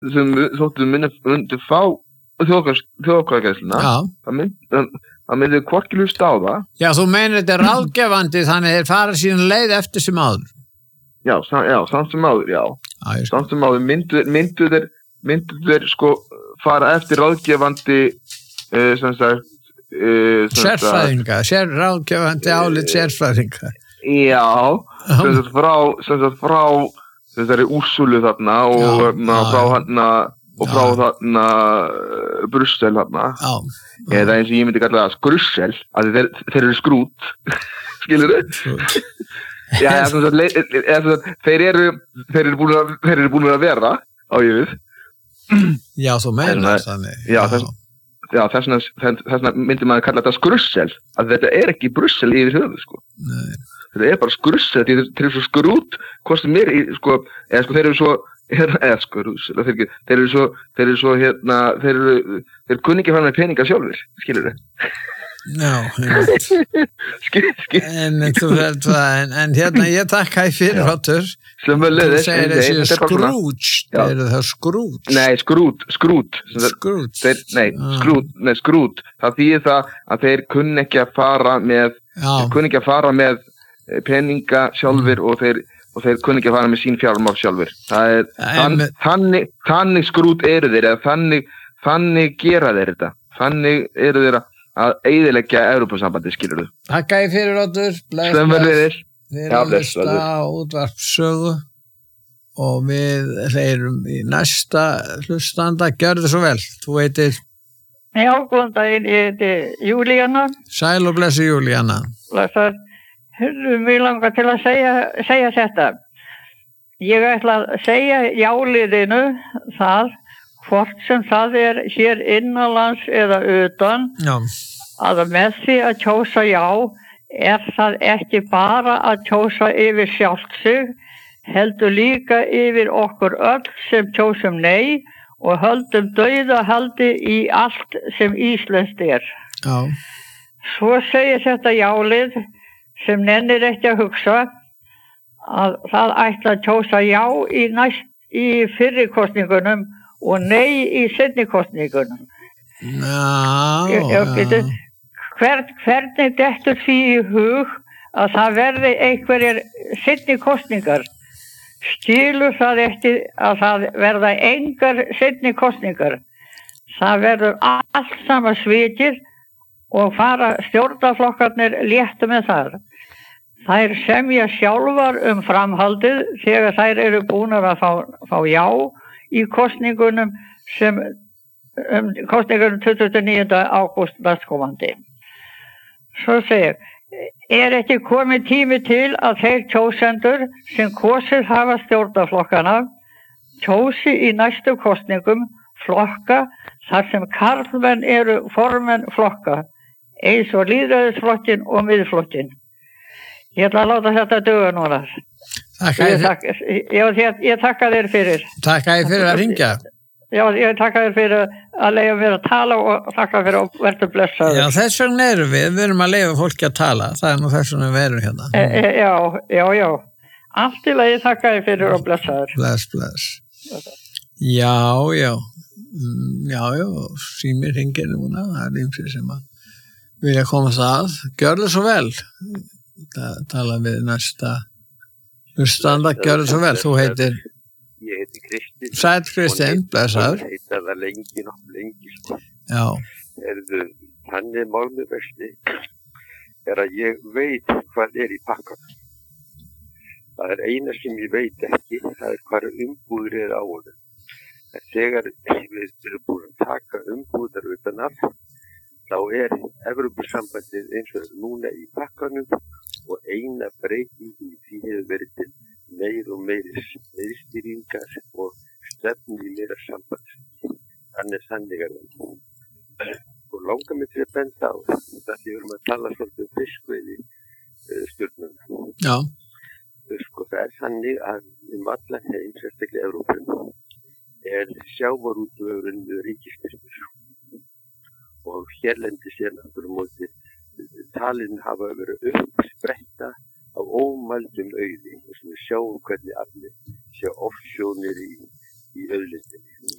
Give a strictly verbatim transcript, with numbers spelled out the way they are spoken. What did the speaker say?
sem þóttu myndi fá þjóðkvæðagæsluna, það myndi, það myndi hvorki hlusta á það. Já, þú meinir þetta er ráðgefandi, þannig þeir fara síðan leið eftir sem áður. Já, já, samt sem áður, já. já samt sem áður myndu, myndu þeir, myndu þeir sko fara eftir ráðgefandi, uh, sem sagt, uh, sérfræðinga, sér, ráðgefandi álit sérfræðinga. Já, sem sagt frá, sem sagt frá þessari Úrsulu þarna og já, na, já, frá hana og frá já. Þarna uh, Brussel þarna. Já. Eða eins og ég myndi kalla það Skrussel, að þeir, þeir eru skrút, skilur þau? Já, ja, sem sagt, ja, sem sagt, þeir eru, þeir eru búin að, þeir eru búin að vera á ég við. Já, þú meinar þannig. Já, þess, já þess vegna myndi maður kalla þetta Skrussel, að þetta er ekki Brussel yfir höfuð, sko. Nei. Þetta er bara Skrussel, þeir eru svo skrút, hvað sem er, sko, eða sko, þeir eru svo, eða Skrussel, þeir, þeir eru svo, þeir eru svo, hérna, þeir eru, þeir kunni ekki fara með peninga sjálfur, skilur þau? Já, skil, skil. En þú veit það, en, en hérna, ég takka í fyrir Hottur. Sem vel leiðis. Þú segir þessi Scrooge, það eru það Scrooge. Nei, Scrooge, Scrooge. Scrooge. Þeir, nei, ah. Scrooge, nei, Scrooge. Það þýðir það að þeir kunni ekki að fara með, Já. þeir kunni ekki að fara með peninga sjálfur mm. og þeir og þeir kunni ekki að fara með sín fjármál sjálfur. Það er þann, með... þannig þannig skrút eru þeir eða þannig þannig gera þeir þetta. Þannig eru þeir að eyðileggja Evrópusambandið, skilur þú. Takk að ég fyrir Oddur. Bless, bless. Við erum að hlusta á útvarpssögu og við heyrum í næsta hlustanda. Gjörðu svo vel. Þú heitir Já, góðan daginn. Ég heiti Júlíana. Sæl og blessu Júlíana. Blessar. Hörru, mér langar til að segja, segja þetta. Ég ætla að segja jáliðinu það, hvort sem það er hér innanlands eða utan, já. Að með því að kjósa já, er það ekki bara að kjósa yfir sjálft sig, heldur líka yfir okkur öll sem kjósum nei og höldum dauðahaldi í allt sem íslenskt er. Já. Svo segir þetta jálið, sem nennir ekki að hugsa að það ætla að kjósa já í, næst, í fyrri kosningunum og nei í seinni kosningunum. Já, já. Hvern, hvernig dettur því í hug að það verði einhverjar seinni kosningar? Skilur það eftir að það verða engar seinni kosningar? Það verður allt saman svikið og fara stjórnarflokkarnir léttu með það. Þær semja sjálfar um framhaldið þegar þær eru búnar að fá, fá já í kosningunum sem um, kosningunum tuttugasta og níunda ágúst næstkomandi. Svo segir, er ekki komið tími til að þeir kjósendur sem kosið hafa stjórnarflokkana kjósi í næstu kosningum flokka þar sem karlmenn eru formenn flokka, eins og lýðræðisflokkin og miðflokkin. Ég ætla að láta þetta duga núna. Takk að þér. Ég, ég, ég takka þér fyrir. Takk að þér fyrir að ringja. Já, ég takka þér fyrir að leiða mér að tala og takka fyrir að verða blessaður. Já, þess vegna erum við. Við erum að leiða fólki að tala. Það er nú þess vegna við erum hérna. E, e, já, já, já. Allt í lagi takka þér fyrir að blessaður. Bless, bless. Já, já. Já, já. Símir ringir núna. Það er ýmsir sem að vilja komast að. Gjörðu svo vel. Það tala við næsta hlustanda, gjörðu svo vel. Þú heitir Ég heiti Kristinn. Sæll Kristinn, blessaður. Ég heiti það lengi, nokkuð lengi sko. Já. Erðu, þannig málmið versti er að ég veit hvað er í pakkanum. Það er eina sem ég veit ekki, það er hvað umbúður er á honum. En þegar við erum búin að taka umbúðar utan af, þá er Evrópusambandið eins og núna í pakkanum og eina breytingi því hefur verið til meir og meiri meirstýringar og stefnu í meira samband. Þannig þannig er það. Og langar mig til að benda á það því við erum að tala svolítið um fiskveiði uh, stjórnuna. Já. Sko það er þannig að um allan heim, sérstaklega Evrópum, er sjávarútvegurinn ríkisstyrkur. Og hérlendis er náttúrulega móti talin hafa verið uppspretta á ómældum auði. Þess að við sjáum hvernig allir sjá offsjónir í, í auðlindinni.